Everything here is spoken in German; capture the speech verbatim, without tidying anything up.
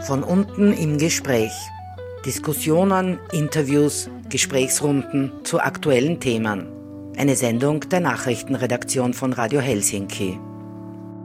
Von unten im Gespräch. Diskussionen, Interviews, Gesprächsrunden zu aktuellen Themen. Eine Sendung der Nachrichtenredaktion von Radio Helsinki.